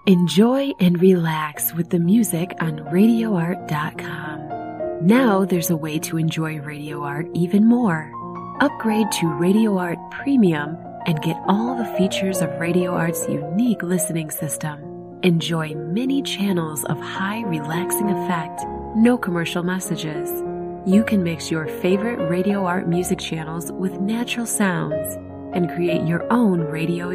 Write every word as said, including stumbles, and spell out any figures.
Enjoy and relax with the music on radio art dot com. Now there's a way to enjoy Radio Art even more. Upgrade to Radio Art Premium and get all the features of Radio Art's unique listening system. Enjoy many channels of high relaxing effect, no commercial messages. You can mix your favorite Radio Art music channels with natural sounds and create your own radio